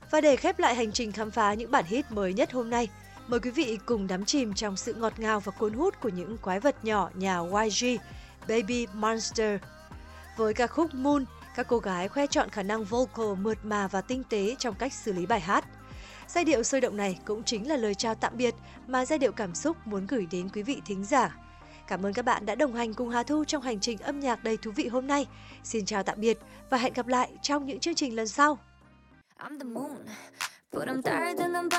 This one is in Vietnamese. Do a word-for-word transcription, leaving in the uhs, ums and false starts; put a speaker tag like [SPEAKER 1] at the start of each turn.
[SPEAKER 1] Và để khép lại hành trình khám phá những bản hit mới nhất hôm nay, mời quý vị cùng đắm chìm trong sự ngọt ngào và cuốn hút của những quái vật nhỏ nhà Y G, Baby Monster. Với ca khúc Moon, các cô gái khoe trọn khả năng vocal mượt mà và tinh tế trong cách xử lý bài hát. Giai điệu sôi động này cũng chính là lời chào tạm biệt mà giai điệu cảm xúc muốn gửi đến quý vị thính giả. Cảm ơn các bạn đã đồng hành cùng Hà Thu trong hành trình âm nhạc đầy thú vị hôm nay. Xin chào tạm biệt và hẹn gặp lại trong những chương trình lần sau. I'm the moon, but I'm tired and I'm